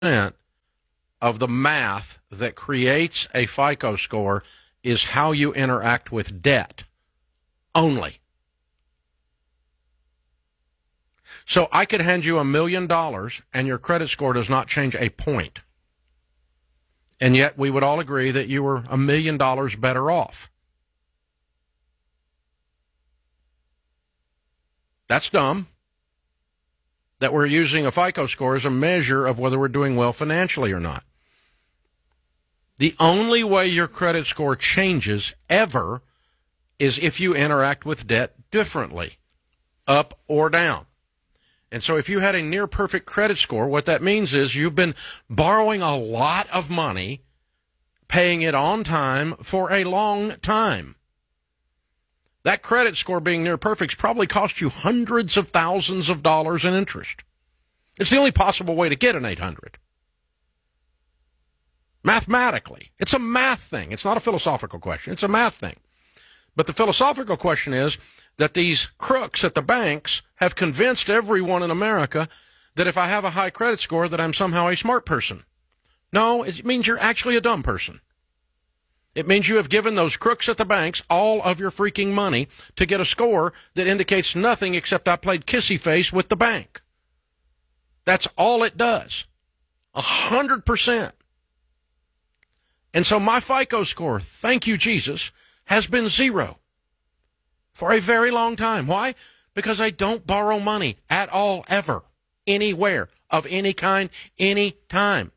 of the math that creates a FICO score is how you interact with debt only. So I could hand you $1 million and your credit score does not change a point. And yet we would all agree that you were $1 million better off. That's dumb. That we're using a FICO score as a measure of whether we're doing well financially or not. The only way your credit score changes ever is if you interact with debt differently, up or down. And so if you had a near perfect credit score, what that means is you've been borrowing a lot of money, paying it on time for a long time. That credit score being near perfect probably cost you hundreds of thousands of dollars in interest. It's the only possible way to get an 800. Mathematically. It's a math thing. It's not a philosophical question. It's a math thing. But the philosophical question is that these crooks at the banks have convinced everyone in America that if I have a high credit score that I'm somehow a smart person. No, it means you're actually a dumb person. It means you have given those crooks at the banks all of your freaking money to get a score that indicates nothing except I played kissy face with the bank. That's all it does. 100%. And so my FICO score, thank you, Jesus, has been 0 for a very long time. Why? Because I don't borrow money at all, ever, anywhere, of any kind, any time.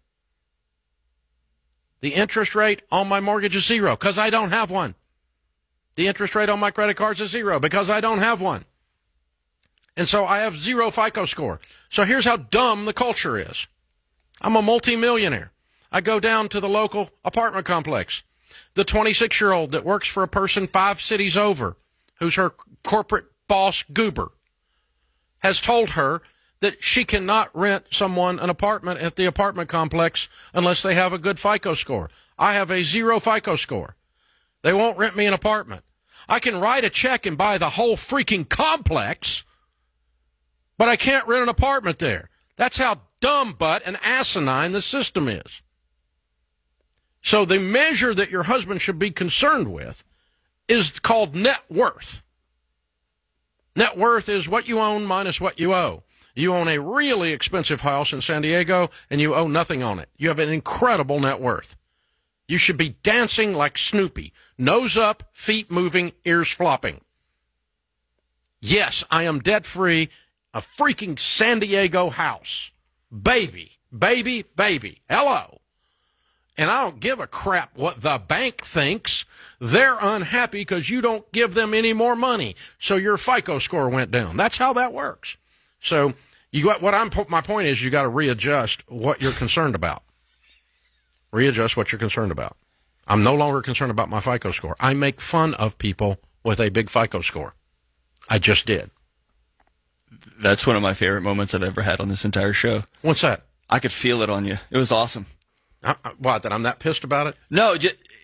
The interest rate on my mortgage is 0 because I don't have one. The interest rate on my credit cards is 0 because I don't have one. And so I have 0 FICO score. So here's how dumb the culture is. I'm a multimillionaire. I go down to the local apartment complex. The 26-year-old that works for a person 5 cities over, who's her corporate boss goober, has told her that she cannot rent someone an apartment at the apartment complex unless they have a good FICO score. I have a 0 FICO score. They won't rent me an apartment. I can write a check and buy the whole freaking complex, but I can't rent an apartment there. That's how dumb butt and asinine the system is. So the measure that your husband should be concerned with is called net worth. Net worth is what you own minus what you owe. You own a really expensive house in San Diego, and you owe nothing on it. You have an incredible net worth. You should be dancing like Snoopy. Nose up, feet moving, ears flopping. Yes, I am debt-free. A freaking San Diego house. Baby, baby, baby. Hello. And I don't give a crap what the bank thinks. They're unhappy because you don't give them any more money. So your FICO score went down. That's how that works. So my point is you got to readjust what you're concerned about. Readjust what you're concerned about. I'm no longer concerned about my FICO score. I make fun of people with a big FICO score. I just did. That's one of my favorite moments I've ever had on this entire show. What's that? I could feel it on you. It was awesome. What, that I'm that pissed about it? No,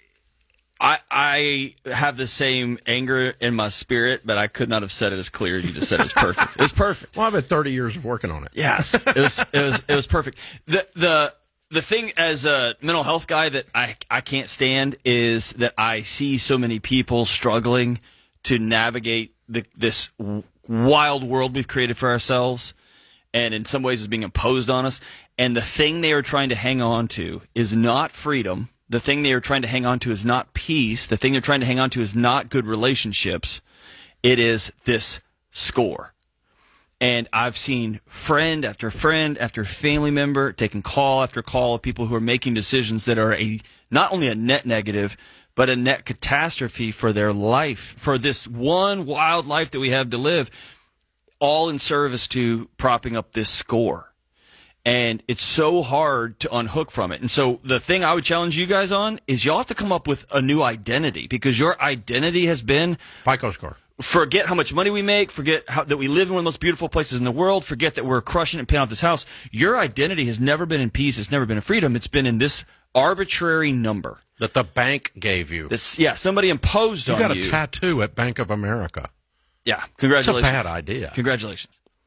I have the same anger in my spirit, but I could not have said it as clear as you just said. It was perfect. It was perfect. Well, I've had 30 years of working on it. Yes, it was perfect. The thing as a mental health guy that I can't stand is that I see so many people struggling to navigate this wild world we've created for ourselves, and in some ways is being imposed on us. And the thing they are trying to hang on to is not freedom. The thing they are trying to hang on to is not peace. The thing they're trying to hang on to is not good relationships. It is this score. And I've seen friend after family member taking call after call of people who are making decisions that are not only a net negative, but a net catastrophe for their life, for this one wild life that we have to live, all in service to propping up this score. And it's so hard to unhook from it. And so the thing I would challenge you guys on is y'all have to come up with a new identity, because your identity has been FICO score. Forget how much money we make. Forget that we live in one of the most beautiful places in the world. Forget that we're crushing it and paying off this house. Your identity has never been in peace. It's never been in freedom. It's been in this arbitrary number that the bank gave you. Somebody imposed on you. You got a tattoo at Bank of America. Yeah, congratulations. It's a bad idea. Congratulations.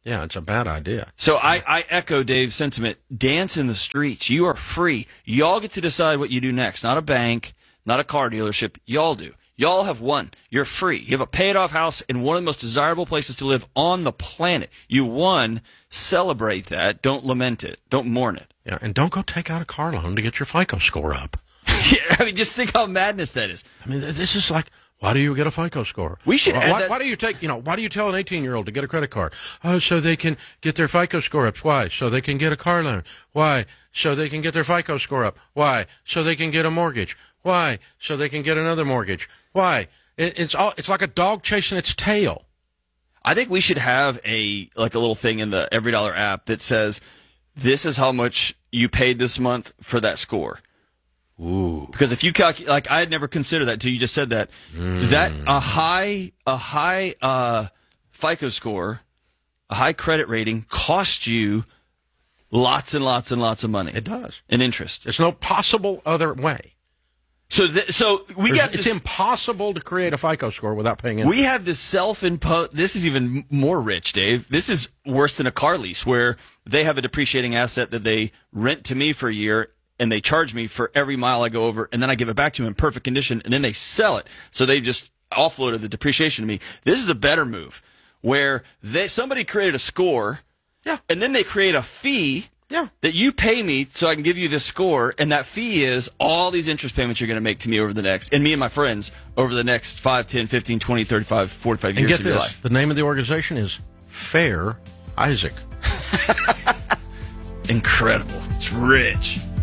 Yeah, it's a bad idea. So I echo Dave's sentiment. Dance in the streets. You are free. Y'all get to decide what you do next. Not a bank, not a car dealership. Y'all do. Y'all have won. You're free. You have a paid-off house in one of the most desirable places to live on the planet. You won. Celebrate that. Don't lament it. Don't mourn it. Yeah, and don't go take out a car loan to get your FICO score up. Yeah, I mean, just think how madness that is. I mean, this is like, why do you get a FICO score? We should add that. Why do you take, why do you tell an 18-year-old to get a credit card? Oh, so they can get their FICO score up. Why? So they can get a car loan. Why? So they can get their FICO score up. Why? So they can get a mortgage. Why? So they can get another mortgage. Why? It's like a dog chasing its tail. I think we should have a little thing in the EveryDollar app that says, this is how much you paid this month for that score. Ooh. Because if you calculate, like, I had never considered that until you just said that. That a high FICO score, a high credit rating costs you lots and lots and lots of money. It does. And interest. There's no possible other way. It's impossible to create a FICO score without paying interest. We have this self-imposed. This is even more rich, Dave. This is worse than a car lease, where they have a depreciating asset that they rent to me for a year, and they charge me for every mile I go over, and then I give it back to them in perfect condition, and then they sell it. So they just offloaded the depreciation to me. This is a better move, where somebody created a score, yeah, and then they create a fee. Yeah. That you pay me so I can give you this score, and that fee is all these interest payments you're going to make to me over the next, and me and my friends over the next 5, 10, 15, 20, 35, 45 years of your life. The name of the organization is Fair Isaac. Incredible. It's rich.